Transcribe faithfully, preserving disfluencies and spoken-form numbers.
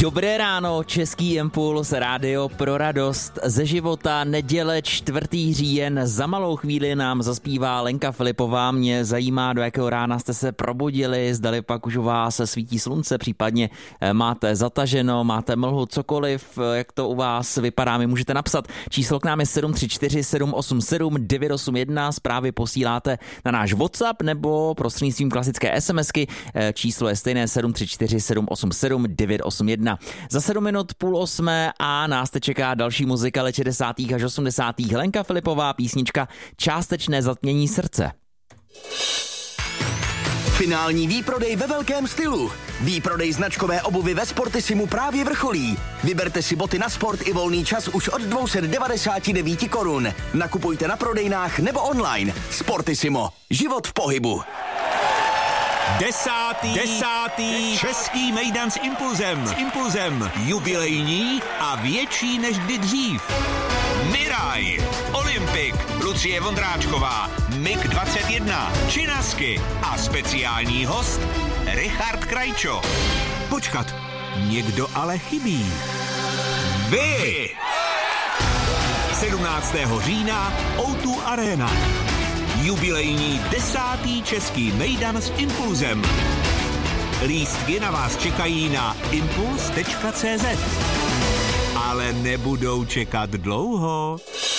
Dobré ráno, Český impuls, rádio pro radost ze života, neděle čtvrtý říjen. Za malou chvíli nám zaspívá Lenka Filipová. Mě zajímá, do jakého rána jste se probudili, zdali pak už u vás svítí slunce, případně máte zataženo, máte mlhu, cokoliv, jak to u vás vypadá, mi můžete napsat. Číslo k nám je sedm tři čtyři sedm osm sedm devět osm jedna, zprávy posíláte na náš WhatsApp nebo prostřednictvím klasické SMSky. Číslo je stejné sedm tři čtyři sedm osm sedm devět osm jedna. Za sedm minut půl osmé a nás te čeká další muzika let šedesátých až osmdesátých. Lenka Filipová, písnička Částečné zatmění srdce. Finální výprodej ve velkém stylu. Výprodej značkové obuvy ve Sportissimu právě vrcholí. Vyberte si boty na sport i volný čas už od dvě stě devadesát devět korun. Nakupujte na prodejnách nebo online. Sportissimo. Život v pohybu. Desátý, desátý český mejdan s impulzem. S impulzem jubilejní a větší než kdy dřív. Miraj, Olympik, Lucie Vondráčková, Mik dvacet jedna, Činasky a speciální host Richard Krajčo. Počkat, někdo ale chybí. Vy! sedmnáctého října ó dva Arena. Jubilejní desátý český mejdan s impulzem. Lístky na vás čekají na impuls tečka cé zet. Ale nebudou čekat dlouho.